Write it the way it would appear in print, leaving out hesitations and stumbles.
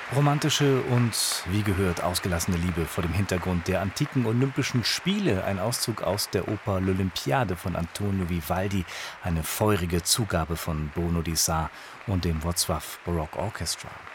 Romantische und, wie gehört, ausgelassene Liebe vor dem Hintergrund der antiken Olympischen Spiele. Ein Auszug aus der Oper L'Olympiade von Antonio Vivaldi, eine feurige Zugabe von Bono di Sa und dem Wrocław Baroque Orchestra.